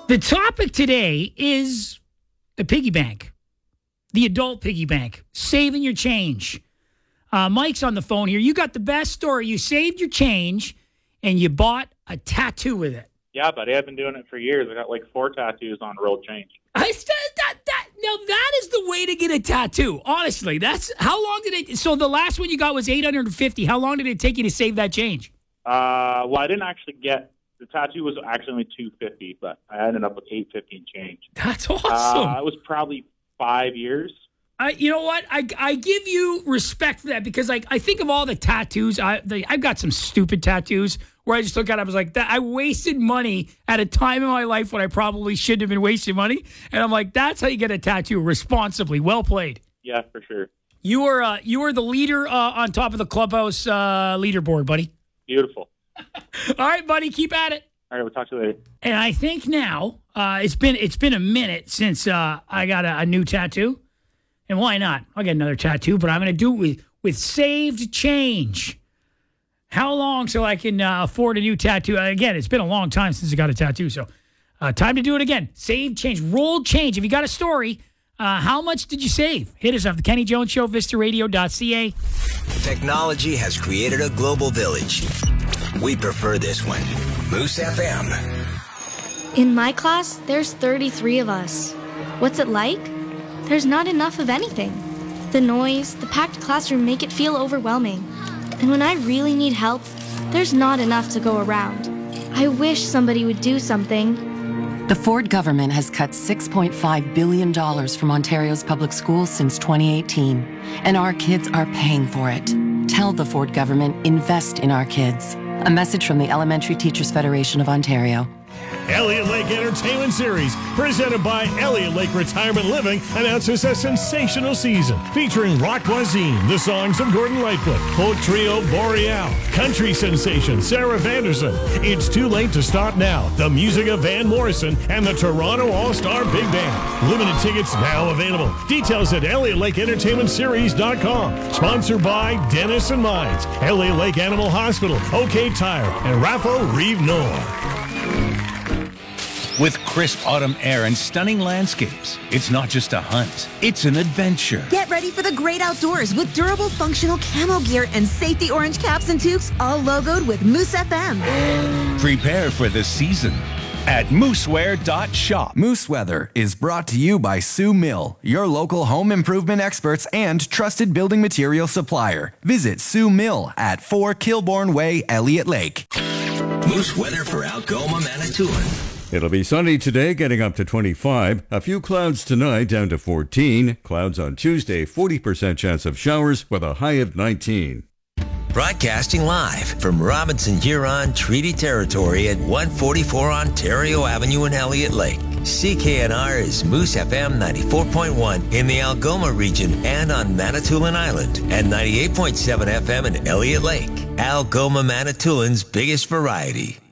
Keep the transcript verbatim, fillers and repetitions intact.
The topic today is the piggy bank, the adult piggy bank, saving your change. Uh, Mike's on the phone here. You got the best story. You saved your change and you bought a tattoo with it. Yeah, buddy. I've been doing it for years. I got like four tattoos on rolled change. I said that that now that is the way to get a tattoo. Honestly, that's how long did it? So the last one you got was eight hundred fifty. How long did it take you to save that change? Uh, well, I didn't actually get the tattoo was actually only two fifty, but I ended up with eight fifty and change. That's awesome. Uh, it was probably five years. I, you know what? I, I give you respect for that because like I think of all the tattoos. I the, I've got some stupid tattoos where I just look at it. I was like, that I wasted money at a time in my life when I probably shouldn't have been wasting money. And I'm like, that's how you get a tattoo responsibly. Well played. Yeah, for sure. You were uh, you were the leader uh, on top of the clubhouse uh, leaderboard, buddy. Beautiful. All right, buddy, keep at it. All right, we'll talk to you later. And I think now uh, it's been it's been a minute since uh, I got a, a new tattoo. And why not? I'll get another tattoo, but I'm going to do it with, with saved change. How long so I can uh, afford a new tattoo? Again, it's been a long time since I got a tattoo, so uh, time to do it again. Saved change, rolled change. If you got a story, uh, how much did you save? Hit us up, The Kenny Jones Show, vista radio dot c a. Technology has created a global village. We prefer this one. Moose F M. In my class, there's thirty-three of us. What's it like? There's not enough of anything. The noise, the packed classroom make it feel overwhelming. And when I really need help, there's not enough to go around. I wish somebody would do something. The Ford government has cut six point five billion dollars from Ontario's public schools since twenty eighteen, and our kids are paying for it. Tell the Ford government, invest in our kids. A message from the Elementary Teachers Federation of Ontario. Elliott Lake Entertainment Series, presented by Elliott Lake Retirement Living, announces a sensational season featuring Rock Voisine, the songs of Gordon Lightfoot, folk trio Boreal, country sensation Sarah Vanderson. It's too late to stop now. The music of Van Morrison and the Toronto All-Star Big Band. Limited tickets now available. Details at Elliott Lake Entertainment Series dot com. Sponsored by Dennis and Mines, Elliott Lake Animal Hospital, OK Tire, and Raffo Reeve Nor. With crisp autumn air and stunning landscapes, it's not just a hunt, it's an adventure. Get ready for the great outdoors with durable, functional camo gear and safety orange caps and toques, all logoed with Moose F M. Prepare for the season at moosewear dot shop. Moose Weather is brought to you by Sue Mill, your local home improvement experts and trusted building material supplier. Visit Sue Mill at four Kilbourne Way, Elliott Lake. Moose weather for Algoma, Manitoulin. It'll be sunny today, getting up to twenty-five. A few clouds tonight, down to fourteen. Clouds on Tuesday, forty percent chance of showers with a high of nineteen. Broadcasting live from Robinson Huron Treaty Territory at one forty-four Ontario Avenue in Elliott Lake. C K N R is Moose F M ninety-four point one in the Algoma region and on Manitoulin Island, and ninety-eight point seven F M in Elliott Lake. Algoma, Manitoulin's biggest variety.